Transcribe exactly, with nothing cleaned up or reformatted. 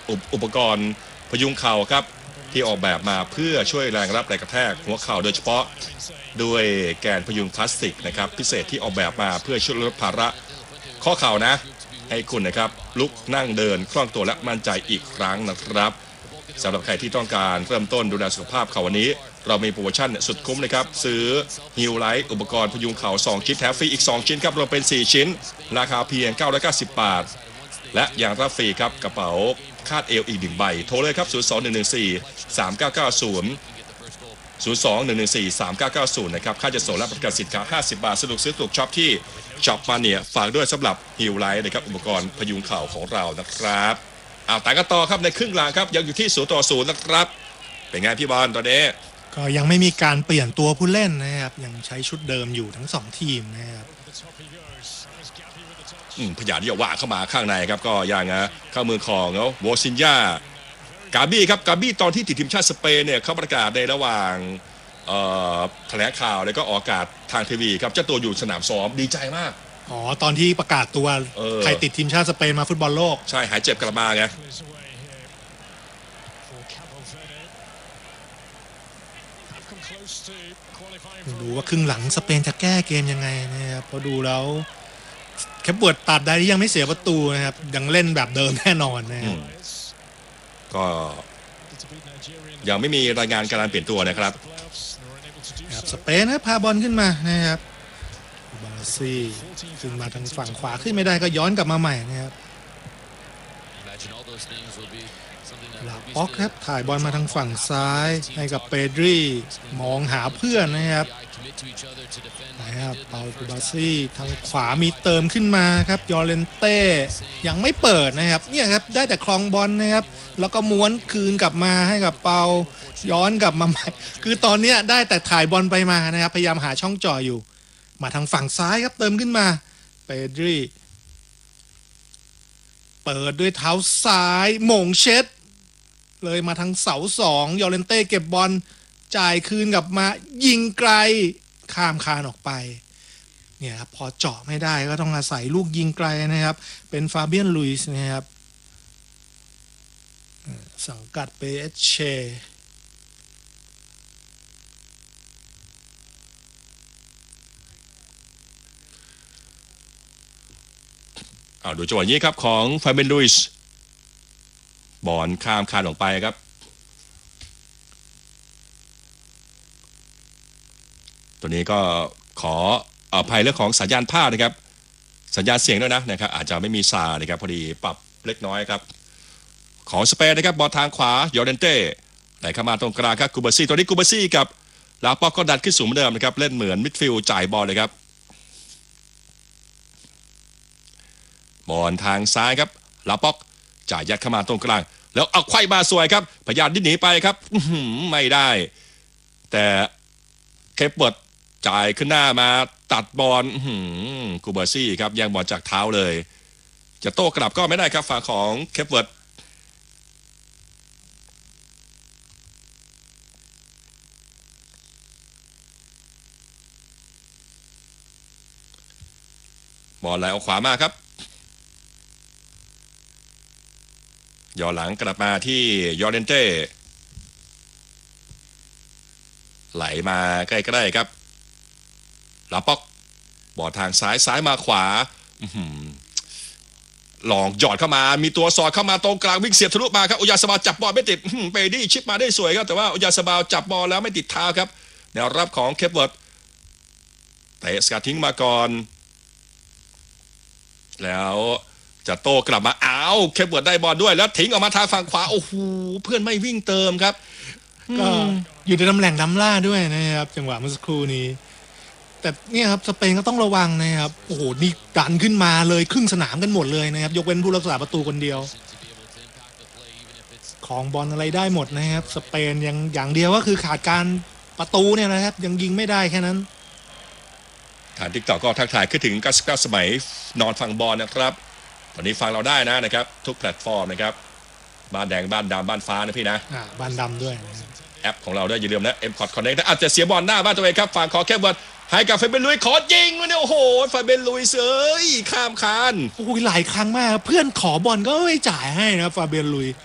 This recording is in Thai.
อุปกรณ์พยุงเข่าครับที่ออกแบบมาเพื่อช่วยแรงรับแรงกระแทกหัวเข่าโดยเฉพาะด้วยแกนพยุงพลาสติกนะครับพิเศษที่ออกแบบมาเพื่อช่วยลดภาระข้อเข่านะให้คุณนะครับลุกนั่งเดินคล่องตัวและมั่นใจอีกครั้งนะครับสำหรับใครที่ต้องการเริ่มต้นดูแลสุขภาพเข่าวันนี้เรามีโปรโมชั่นสุดคุ้มนะครับซื้อฮิลไลท์อุปกรณ์พยุงเข่าสองชิ้นแถมฟรีอีกสองชิ้นครับรวมเป็นสี่ชิ้นราคาเพียงเก้าร้อยเก้าสิบบาทและยังรับฟรีครับกระเป๋าคาดเอวอีกหนึ่งใบโทรเลยครับศูนย์ สอง หนึ่ง หนึ่ง สี่ สาม เก้า เก้า ศูนย์ ศูนย์ สอง หนึ่ง หนึ่ง สี่ สาม เก้า เก้า ศูนย์นะครับค่าจะส่งและประกันสินค้าห้าสิบบาทสะดวกซื้อถูกช็อปที่ช็อปมาเนี่ยฝากด้วยสำหรับฮิลไลท์นะครับอุปกรณ์พยุงเข่าของเรานะครับเอาแต่กันต่อครับในครึ่งหลังครับยังอยู่ที่ศูนย์ต่อศูนย์นะครับเป็นไงพี่บอลตอนนี้ก็ยังไม่มีการเปลี่ยนตัวผู้เล่นนะครับยังใช้ชุดเดิมอยู่ทั้งสองทีมนะครับพยายามที่จะว่างเข้ามาข้างในครับก็ยังนะเข้ามือของเนาะโวซินยากาบี้ครับกาบี้ตอนที่ติดทีมชาติสเปนเนี่ยเขาประกาศในระหว่างแถลงข่าวแล้วก็ออกอากาศทางทีวีครับเจ้าตัวอยู่สนามซ้อมดีใจมากอ๋อตอนที่ประกาศตัวใครติดทีมชาติสเปนมาฟุตบอลโลกใช่หายเจ็บกลับมาไงดูว่าครึ่งหลังสเปนจะแก้เกมยังไงนะครับพอดูแล้วแค่ปวดตัดได้ที่ยังไม่เสียประตูนะครับยังเล่นแบบเดิมแน่นอนนะครับก็ยังไม่มีรายงานการเปลี่ยนตัวนะครับสเปนนะพาบอลขึ้นมานะครับบาซี่ขึ้นมาทางฝั่งขวาขึ้นไม่ได้ก็ย้อนกลับมาใหม่นะครับลาป็อกครับถ่ายบอลมาทางฝั่งซ้ายให้กับเปดรีมองหาเพื่อนนะครับนะครับเปาบาซี่ทางขวามีเติมขึ้นมาครับยอเรนเต้ยังไม่เปิดนะครับเนี่ยครับได้แต่ครองบอลนะครับแล้วก็ม้วนคืนกลับมาให้กับเปาย้อนกลับมาใหม่คือตอนนี้ได้แต่ถ่ายบอลไปมานะครับพยายามหาช่องจ่ออยู่มาทางฝั่งซ้ายครับเติมขึ้นมาเปดรีเปิดด้วยเท้าซ้ายหม่งเช็ดเลยมาทางเสาสองยอเรนเต้เก็บบอลจ่ายคืนกลับมายิงไกลข้ามคานออกไปเนี่ยครับพอเจาะไม่ได้ก็ต้องอาศัยลูกยิงไกลนะครับเป็นฟาเบียนลุยส์นะครับสังกัดเปเอชเชเอาดูจังหวะนี้ครับของฟาเบียนลุยส์บอลข้ามคานออกไปครับตัวนี้ก็ขออภัยเรื่องของสัญญาณภาพนะครับสัญญาณเสียงด้วยนะนะครับอาจจะไม่มีซานะครับพอดีปรับเล็กน้อยครับของสเปนนะครับบอลทางขวายอร์เดนเต้ไหลเข้ามาตรงกลางครับกูเบอร์ซี่ตัวนี้กูเบอร์ซี่กับลาป็อกก็ดันขึ้นสูงเหมือนเดิมนะครับเล่นเหมือนมิดฟิลด์จ่ายบอลเลยครับบอลทางซ้ายครับลาป็อกจ่ายยัดเข้ามาตรงกลางแล้วเอาไขว้มาสวยครับพยายามดิ้นหนีไปครับไม่ได้แต่เคปเบิร์ตจ่ายขึ้นหน้ามาตัดบอลกูเบอร์ซี่ครับแย่งบอลจากเท้าเลยจะโต้กลับก็ไม่ได้ครับฝั่งของเคปเบิร์ตบอลไหลออกขวามาครับย้อนหลังกลับมาที่ยอร์เรนเต้ไหลมาใกล้ๆครับลาป็อกบอลทางซ้ายซ้ายมาขวาลองหยอดเข้ามามีตัวสอดเข้ามาตรงกลางวิ่งเสียบทะลุมาครับอุยาสบาจับบอลไม่ติดเปดี้ชิปมาได้สวยครับแต่ว่าอุยาสบาจับบอลแล้วไม่ติดเท้าครับแนวรับของเคปเวิร์ดเตะสกัดทิ้งมาก่อนแล้วจะโต้กลับมาอ้าวเคปเวิร์ดได้บอลด้วยแล้วทิ้งออกมาทางฝั่งขวาโอ้โหเพื่อนไม่วิ่งเติมครับก็อยู่ในตำแหน่งล้ำล่าด้วยนะครับจังหวะเมื่อสักครู่นี้แต่เนี่ยครับสเปนก็ต้องระวังนะครับโอ้โหนี่ดันขึ้นมาเลยครึ่งสนามกันหมดเลยนะครับยกเว้นผู้รักษาประตูคนเดียวของบอลอะไรได้หมดนะครับสเปนยังอย่างเดียวก็คือขาดการประตูเนี่ยนะครับยังยิงไม่ได้แค่นั้นฐานติ๊กต็อกก็ทักทายขึ้นถึงเก้าสิบเก้าสมัยนอนฟังบอลนะครับตอนนี้ฟังเราได้นะนะครับทุกแพลตฟอร์มนะครับบ้านแดงบ้านดำบ้านฟ้านะพี่นะอ่าบ้านดำด้วยแอปของเราด้วยอย่าลืมนะ เอ็ม คอร์ด Connect อาจจะเสียบอลหน้าบ้านตัวเองครับฝั่งขอแค่บอลให้กับเฟเบนลุยขอยิงเนี่ยโอ้โหเฟเบนลุยเอ้ยข้ามคานโอ้ยหลายครั้งมากเพื่อนขอบอลก็ไม่จ่ายให้นะฟาเบียนลุย